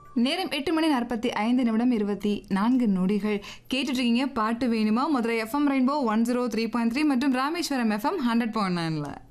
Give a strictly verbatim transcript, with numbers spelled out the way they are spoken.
நேரம் எட்டு மணி நாற்பத்தி ஐந்து நிமிடம் இருபத்தி நான்கு நொடிகள். கேட்டுட்ருக்கீங்க பாட்டு வேணுமா? Madurai FM rainbow one zero three point three மற்றும் ராமேஸ்வரம் எஃப்எம் ஹண்ட்ரட் பாயிண்ட் நைன்ல